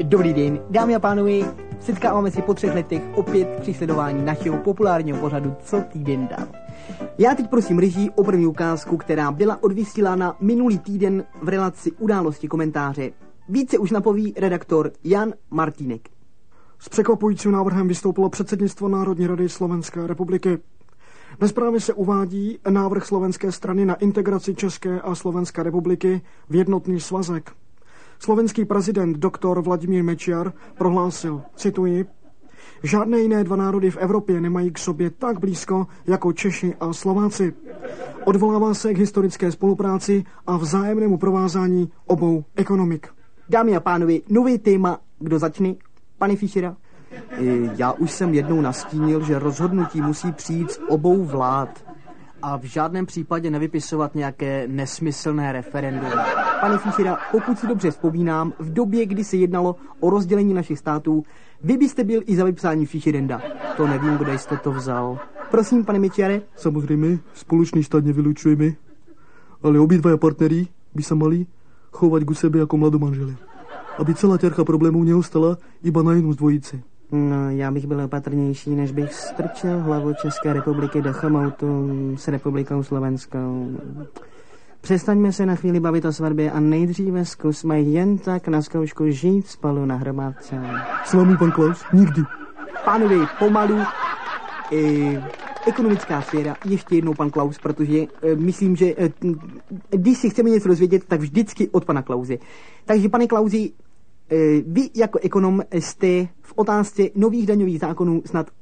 Dobrý den, dámy a pánové, setkáváme se po 3 letech opět při sledování našeho populárního pořadu Co týden dál. Já teď prosím režii o první ukázku, která byla odvysílána minulý týden v relaci Události komentáře. Více už napoví redaktor Jan Martínek. S překvapujícím návrhem vystoupilo předsednictvo Národní rady Slovenské republiky. Ve zprávě se uvádí návrh slovenské strany na integraci České a Slovenské republiky v jednotný svazek. Slovenský prezident dr. Vladimír Mečiar prohlásil, cituji, žádné jiné dva národy v Evropě nemají k sobě tak blízko jako Češi a Slováci. Odvolává se k historické spolupráci a vzájemnému provázání obou ekonomik. Dámy a pánové, nový téma, kdo začne? Pane Fischera? Já už jsem jednou nastínil, že rozhodnutí musí přijít z obou vlád a v žádném případě nevypisovat nějaké nesmyslné referendum. Pane Fischera, pokud si dobře vzpomínám, v době, kdy se jednalo o rozdělení našich států, vy byste byl i za vypsání Fischerenda. To nevím, kde jste to vzal. Prosím, pane Mečiare. Samozřejmě, společný štát nevylučujeme, ale obidvaja partneri by sa mali chovať ku sebe jako mladomanželi. Aby celá ťarcha problémů neostala iba na jednu z dvojice. No, já bych byl opatrnější, než bych strčil hlavu České republiky do chomoutu s republikou Slovenskou. Přestaňme se na chvíli bavit o svatbě a nejdříve zkusme jen tak na zkoušku žít spolu na hromádce. S vámi, pan Klaus? Nikdy. Pánové, pomalu. Ekonomická sféra, ještě jednou pan Klaus, protože myslím, že když si chceme něco dozvědět, tak vždycky od pana Klause. Takže, pane Klausi, vy jako ekonom jste v otázce nových daňových zákonů snad